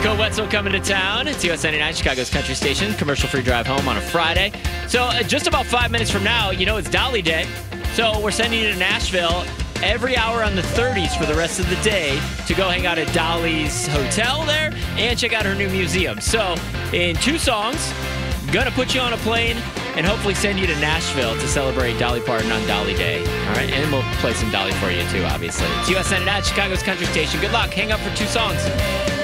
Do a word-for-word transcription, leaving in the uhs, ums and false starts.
Coe Wetzel coming to town. It's U S ninety-nine, Chicago's country station. Commercial-free drive home on a Friday. So uh, just about five minutes from now, you know it's Dolly Day. So we're sending you to Nashville every hour on the thirties for the rest of the day to go hang out at Dolly's hotel there and check out her new museum. So in two songs, gonna put you on a plane and hopefully send you to Nashville to celebrate Dolly Parton on Dolly Day. All right, and we'll play some Dolly for you too, obviously. It's U S ninety-nine, Chicago's country station. Good luck. Hang up for two songs.